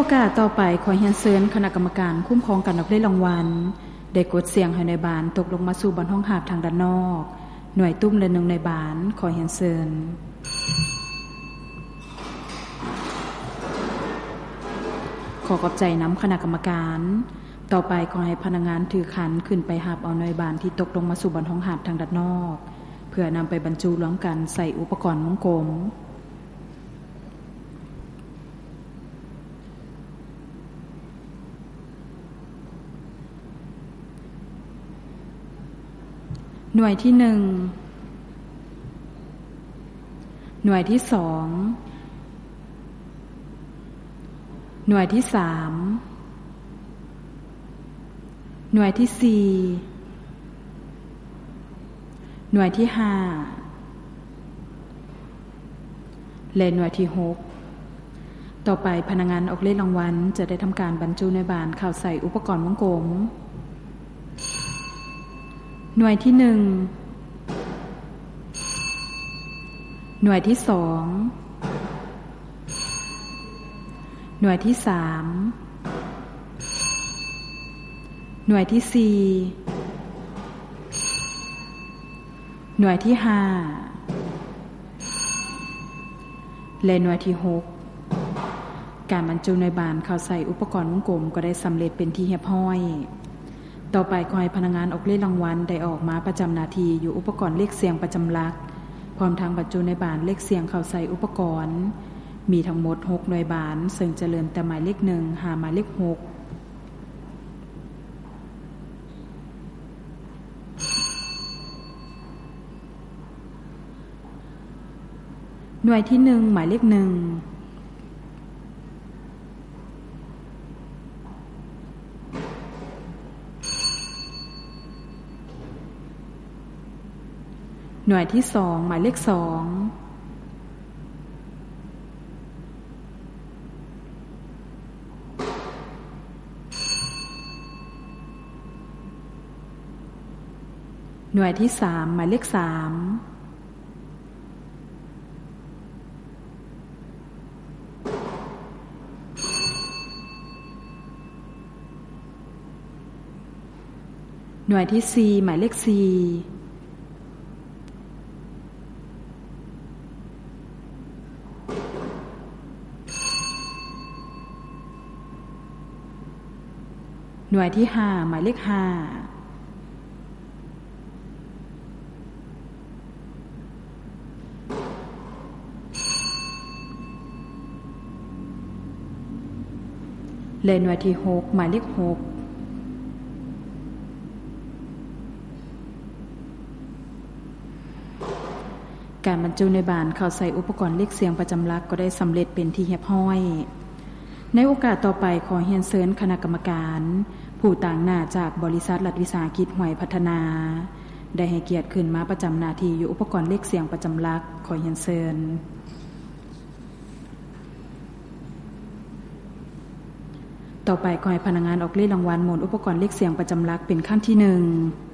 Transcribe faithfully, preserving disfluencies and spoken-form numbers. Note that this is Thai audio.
อกาสต่อไปขอเรียนเชิญคณะกรรมการคุ้มครองการรับเล่นรางวัลได้กดเสียงให้ในบานตกลงมาสู่บนห้องหาบทางด้านนอกหน่วยตุ้มและหนึ่งในบานขอเรียนเชิญขอขอบใจน้ำคณะกรรมการต่อไปขอให้พนักงานถือขันขึ้นไปหาบเอาหน่วยบานที่ตกลงมาสู่บนห้องหาบทางด้านนอกเพื่อนำไปบรรจุรวมกันใส่อุปกรณ์วงกลมหน่วยที่หนึ่งหน่วยที่สองหน่วยที่สามหน่วยที่สี่หน่วยที่ห้าและหน่วยที่หกต่อไปพนักงานออกเลขรางวัลจะได้ทำการบรรจุในบานเข้าใส่อุปกรณ์วงกลมหน่วยที่หนึ่งหน่วยที่สองหน่วยที่สามหน่วยที่สี่หน่วยที่ห้าและหน่วยที่หกการบรรจุในบานเข้าใส่อุปกรณ์วงกลมก็ได้สำเร็จเป็นที่เรียบร้อยต่อไปขอให้พนักงานออกเลขรางวัลได้ออกมาประจำหน้าที่อยู่อุปกรณ์เลขเสียงประจำหลักพร้อมทั้งบรรจุในบานเลขเสียงเข้าใส่อุปกรณ์มีทั้งหมดหกหน่วยบานซึ่งจะเริ่มแต่หมายเลขหนึ่งหาหมายเลขหกหน่วยที่หนึ่งหมายเลขหนึ่งหน่วยที่สองหมายเลขสองหน่วยที่สามหมายเลขสามหน่วยที่สี่หมายเลขสี่หน่วยที่ห้าหมายเลขห้าและหน่วยที่หกหมายเลขหกการบรรจุในบานเข้าใส่อุปกรณ์เลขเสียงประจำหลักก็ได้สำเร็จเป็นที่เรียบร้อยในโอกาสต่อไปขอเรียนเชิญคณะกรรมการผู้ต่างหน้าจากบริษัทรัฐวิสาหกิจห้วยพัฒนาได้ให้เกียรติขึ้นมาประจำหน้าที่อยู่อุปกรณ์เลขเสียงประจำหลักขอเรียนเชิญต่อไปขอให้พนักงานออกเลขรางวัลหมุนอุปกรณ์เลขเสียงประจำหลักเป็นขั้นที่หนึ่ง